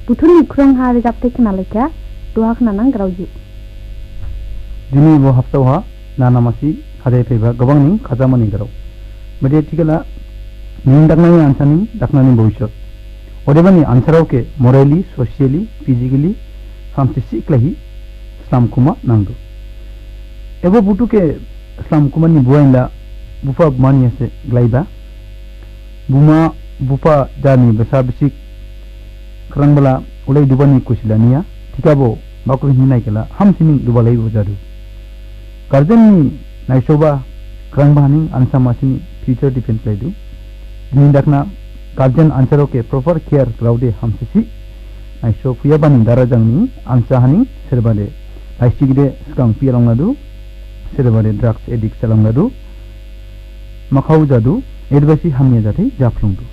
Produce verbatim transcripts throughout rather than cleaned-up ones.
Buthuni kurang hari japte kenalika doa kenanang grauju. Dini bo haftawa nana masi khade peba gabang ning khazama ning garau. Bade tikala ning daknani ansani daknani bhawishot. Odebani ansarau ke morally, socially, physically samsisi klahi Islam kuma nangdu. Ebo butu ke Islam kuma ni buainda bufa mani ase glaiba. Buma bufa jani besar besik kerang bala ulai dubani kusilania tikabo bakuri hinai kala ham sining dubalai bojadu. Garden ni naisoba kerang bahaning ansa masini future defense laidu. Dindakna garden ansaro ke proper care graude ham sisi naiso puya bani darajang ni ansa haning serbade laistigide skang pialang ladu serbade drugs addict salang ladu makau jadu edbasi hamnya jati jaflungdu.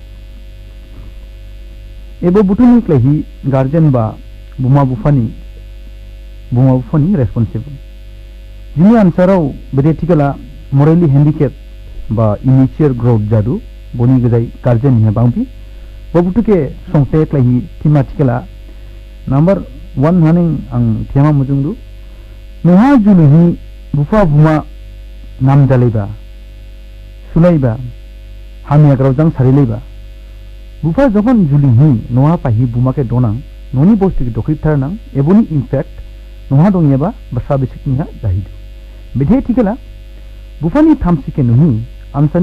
Ebo butuni klahi guardian ba buma bufani buma bufani responsible. Jini ansarau bede tikala morally handicap ba immature growth jadu boni gajai guardian he bangpi bobutu ke songte klahi thematicala number one haning ang thema mujungdu nuha juluhi bufa buma nam jalaiba sulaiba hamia graujang sarilaiba bufa jokon julihi noha pahi buma ke donang noni bostu ke dokrit tharnang eboni impact noha dongyaba basa besik niha jahidu bedhe tikala bufani thamsi ke nuhi amsani